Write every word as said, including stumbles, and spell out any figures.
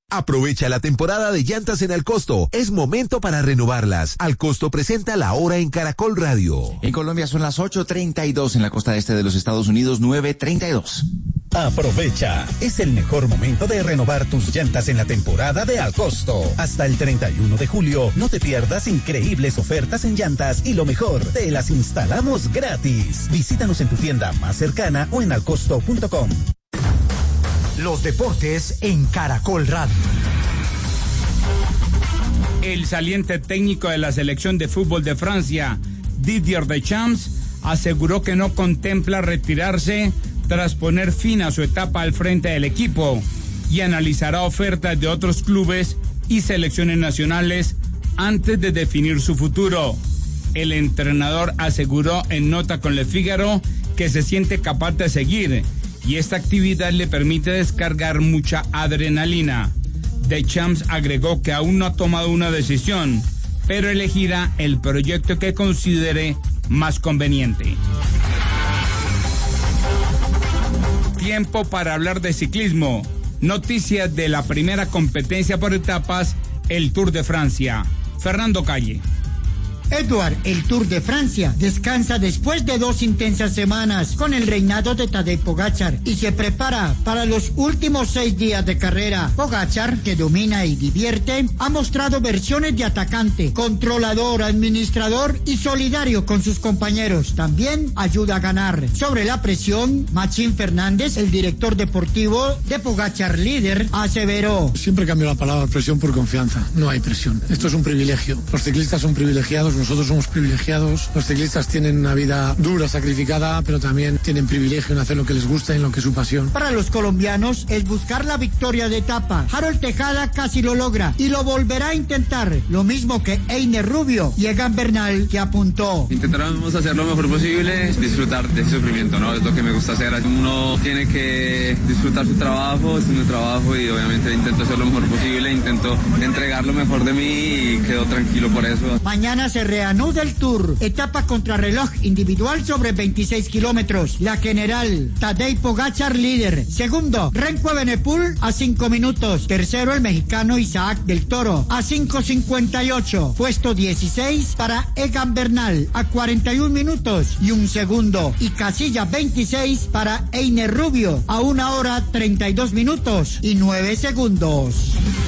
Aprovecha la temporada de llantas en Alcosto. Es momento para renovarlas. Alcosto presenta La Hora en Caracol Radio. En Colombia son las ocho treinta y dos, en la costa este de los Estados Unidos nueve treinta y dos. Aprovecha. Es el mejor momento de renovar tus llantas en la temporada de Alcosto. Hasta el treinta y uno de julio, no te pierdas increíbles ofertas en llantas y lo mejor, te las instalamos gratis. Visítanos en tu tienda más cercana o en alcosto punto com. Los deportes en Caracol Radio. El saliente técnico de la selección de fútbol de Francia, Didier Deschamps, aseguró que no contempla retirarse tras poner fin a su etapa al frente del equipo y analizará ofertas de otros clubes y selecciones nacionales antes de definir su futuro. El entrenador aseguró en nota con Le Figaro que se siente capaz de seguir y esta actividad le permite descargar mucha adrenalina. Deschamps agregó que aún no ha tomado una decisión, pero elegirá el proyecto que considere más conveniente. Tiempo para hablar de ciclismo. Noticias de la primera competencia por etapas, el Tour de Francia. Fernando Calle. Edward, el Tour de Francia descansa después de dos intensas semanas con el reinado de Tadej Pogačar y se prepara para los últimos seis días de carrera. Pogačar, que domina y divierte, ha mostrado versiones de atacante, controlador, administrador y solidario con sus compañeros. También ayuda a ganar. Sobre la presión, Machín Fernández, el director deportivo de Pogačar líder, aseveró: siempre cambio la palabra presión por confianza. No hay presión. Esto es un privilegio. Los ciclistas son privilegiados. Nosotros somos privilegiados. Los ciclistas tienen una vida dura, sacrificada, pero también tienen privilegio en hacer lo que les gusta y en lo que es su pasión. Para los colombianos es buscar la victoria de etapa. Harold Tejada casi lo logra y lo volverá a intentar, lo mismo que Einer Rubio y Egan Bernal, que apuntó: intentaremos hacer lo mejor posible, disfrutar de ese sufrimiento, ¿no? Es lo que me gusta hacer. Uno tiene que disfrutar su trabajo, es mi trabajo y obviamente intento hacer lo mejor posible, intento entregar lo mejor de mí y quedo tranquilo por eso. Mañana se reanuda el Tour, etapa contrarreloj individual sobre veintiséis kilómetros. La general, Tadej Pogačar líder. Segundo, Renko Evenepoel a cinco minutos. Tercero, el mexicano Isaac del Toro a cinco cincuenta y ocho. Puesto dieciséis para Egan Bernal a cuarenta y un minutos y un segundo. Y casilla veintiséis para Einer Rubio a una hora treinta y dos minutos y nueve segundos.